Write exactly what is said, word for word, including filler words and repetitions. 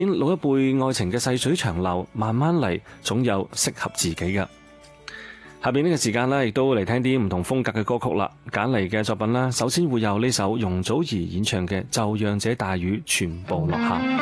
老一輩愛情嘅細水長流，慢慢嚟，總有適合自己嘅。下邊呢個時間呢，亦都嚟聽啲唔同風格嘅歌曲啦。揀嚟嘅作品啦，首先會有呢首容祖兒演唱嘅《就讓這大雨全部落下》。